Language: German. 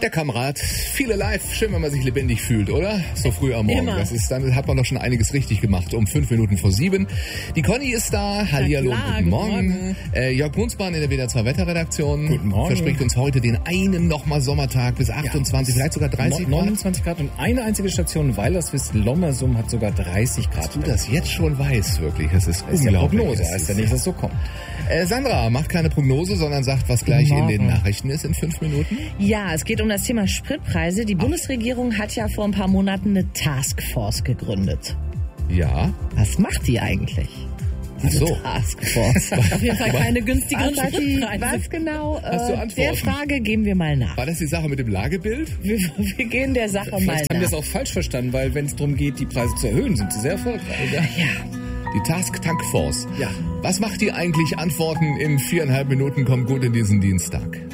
Der Kamerad, viele live, schön, wenn man sich lebendig fühlt, oder? So früh am Morgen. Immer. Dann hat man doch schon einiges richtig gemacht. Um 5 Minuten vor 7. Die Conny ist da. Hallihallo, klar, guten Morgen. guten Morgen. Jörg Brunsmann in der WDR 2 Wetterredaktion. Guten Morgen. Verspricht uns heute den einen nochmal Sommertag bis 28, vielleicht sogar 30 Grad. 29 Grad und eine einzige Station, Weilerswist, Lommersum hat sogar 30 Grad. Du das jetzt schon weißt, wirklich. Das ist ist ja unglaublich. Prognose, heißt ja nicht, dass es so kommt. Sandra macht keine Prognose, sondern sagt, was gleich in den Nachrichten ist in 5 Minuten. Ja, es geht um das Thema Spritpreise. Die Bundesregierung hat ja vor ein paar Monaten eine Taskforce gegründet. Ja. Was macht die eigentlich? Ach so. Taskforce. Auf jeden Fall keine günstigeren Aber Spritpreise. Was genau? Hast du Antworten? Der Frage geben wir mal nach. War das die Sache mit dem Lagebild? Wir gehen der Sache mal Vielleicht haben wir nach. das auch falsch verstanden, weil wenn es darum geht, die Preise zu erhöhen, sind sie sehr erfolgreich. Ja. Die Task Force. Ja. Was macht die eigentlich? Antworten in 4,5 Minuten. Kommt gut in diesen Dienstag.